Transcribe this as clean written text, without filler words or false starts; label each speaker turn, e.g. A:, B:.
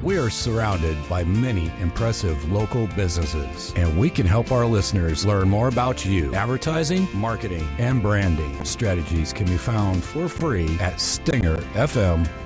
A: We are surrounded by many impressive local businesses, and we can help our listeners learn more about you. Advertising, marketing, and branding strategies can be found for free at stingerfm.com.